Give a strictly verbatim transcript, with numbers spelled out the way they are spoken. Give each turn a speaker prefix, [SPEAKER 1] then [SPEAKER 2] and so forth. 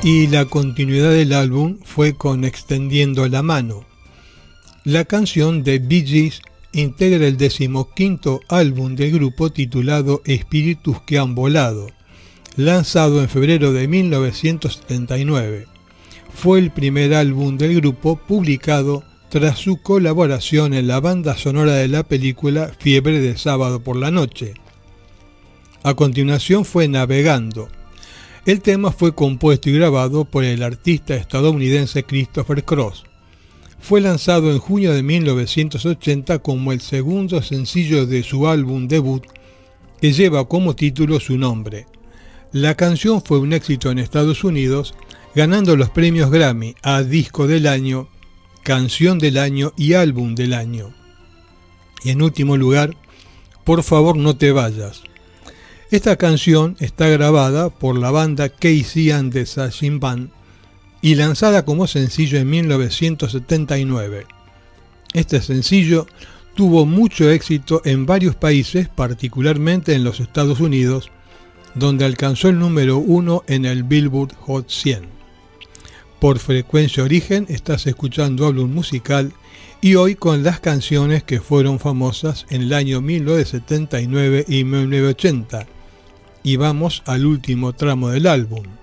[SPEAKER 1] y la continuidad del álbum fue con Extendiendo la mano. La canción de Bee Gees integra el decimoquinto álbum del grupo titulado Espíritus que han volado, lanzado en febrero de mil novecientos setenta y nueve. Fue el primer álbum del grupo publicado tras su colaboración en la banda sonora de la película Fiebre de sábado por la noche. A continuación fue Navegando. El tema fue compuesto y grabado por el artista estadounidense Christopher Cross. Fue lanzado en junio de mil novecientos ochenta como el segundo sencillo de su álbum debut, que lleva como título su nombre. La canción fue un éxito en Estados Unidos, ganando los premios Grammy a Disco del Año, Canción del Año y Álbum del Año. Y en último lugar, Por favor no te vayas. Esta canción está grabada por la banda Casey and the Sashing Band y lanzada como sencillo en mil novecientos setenta y nueve. Este sencillo tuvo mucho éxito en varios países, particularmente en los Estados Unidos, donde alcanzó el número uno en el Billboard Hot cien. Por Frecuencia Origen estás escuchando Álbum Musical y hoy con las canciones que fueron famosas en el año mil novecientos setenta y nueve y mil novecientos ochenta. Y vamos al último tramo del álbum.